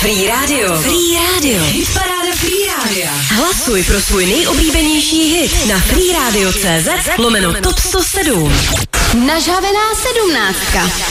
Free Radio. Free Radio. Hitparáda Free Radio. Hlasuj pro svůj nejoblíbenější hit na freeradio.cz/top 107. Nažhavená 17.